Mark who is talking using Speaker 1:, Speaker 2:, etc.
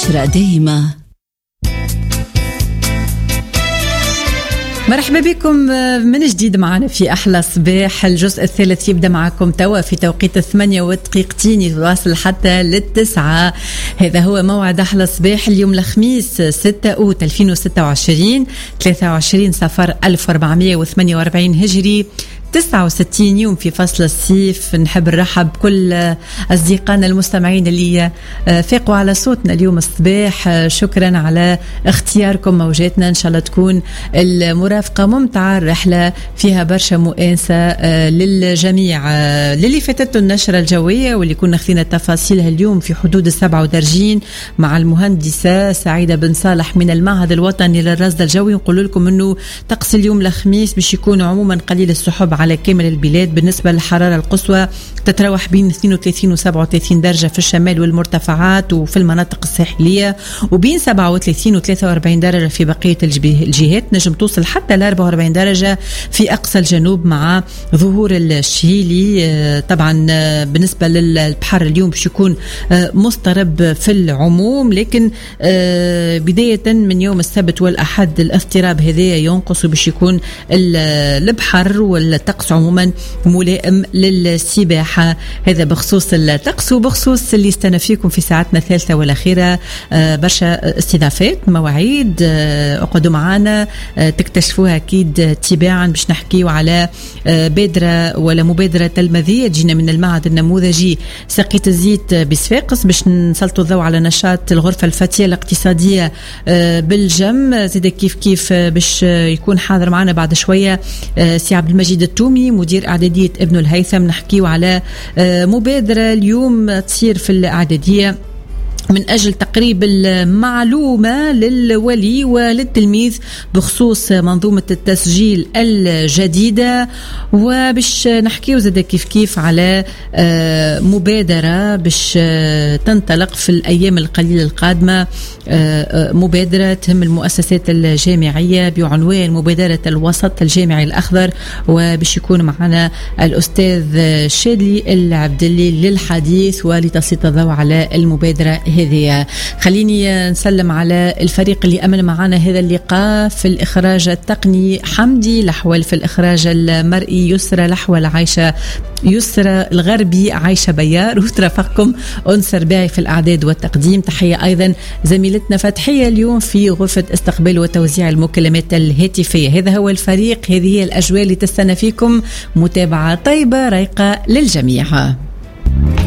Speaker 1: يسرى دايما. مرحبا بكم من جديد معنا في أحلى صباح. الجزء الثالث يبدأ معكم توا في توقيت 8:02 يتواصل حتى 9. هذا هو موعد أحلى صباح اليوم الخميس 6 أوت 2026 23 صفر 1448 هجري 69 يوم في فصل الصيف. نحب نرحب بكل أصدقائنا المستمعين اللي فاقوا على صوتنا اليوم الصباح. شكرا على اختياركم موجاتنا. إن شاء الله تكون المرافقة ممتعة، الرحلة فيها برشا مؤانسة للجميع. للي فاتت النشرة الجوية واللي كنا خذينا تفاصيلها اليوم في حدود 7 درجين مع المهندسة سعيدة بن صالح من المعهد الوطني للرصد الجوي. نقول لكم أنه طقس اليوم الخميس باش يكون عموما قليل السحب على كامل البلاد. بالنسبة للحرارة القصوى تتراوح بين 32 و 37 درجة في الشمال والمرتفعات وفي المناطق الساحلية، وبين 37 و 43 درجة في بقية الجهات. نجم توصل حتى ل 44 درجة في أقصى الجنوب مع ظهور الشيلي. طبعا بالنسبة للبحر اليوم باش يكون مضطرب في العموم، لكن بداية من يوم السبت والأحد الاضطراب هذا ينقص وباش يكون البحر والطقس عموما ملائم للسباحة. هذا بخصوص الطقس. وبخصوص اللي استنى فيكم في ساعتنا الثالثة والأخيرة برشا استضافات مواعيد. اقعدوا معنا تكتشفوها أكيد تباعا باش نحكيو على بادرة ولا مبادرة تلمذية تجينا من المعهد النموذجي سقيت الزيت بصفاقس باش نسلطوا الضوء على نشاط الغرفة الفتية الاقتصادية بالجم. زيد كيف باش يكون حاضر معنا بعد شوية سي عبد المجيد التومي مدير إعدادية ابن الهيثم. نحكيو على مبادرة اليوم تصير في الإعدادية من أجل تقريب المعلومة للولي وللتلميذ بخصوص منظومة التسجيل الجديدة. وبش نحكيو زاد كيف على مبادرة بش تنطلق في الأيام القليلة القادمة، مبادرة تهم المؤسسات الجامعية بعنوان مبادرة الوسط الجامعي الأخضر. وبش يكون معنا الأستاذ شادلي العبدلي للحديث ولتسليط الضوء على المبادرة هذه. خليني نسلم على الفريق اللي أمن معنا هذا اللقاء. في الإخراج التقني حمدي لحول، في الإخراج المرئي يسرى لحول، عايشة يسرى الغربي عايشة بيار، وترافقكم أنس رباعي في الأعداد والتقديم. تحية أيضا زميلتنا فتحية اليوم في غرفة استقبال وتوزيع المكالمات الهاتفية. هذا هو الفريق، هذه هي الأجواء اللي تستنى فيكم. متابعة طيبة رايقة للجميع.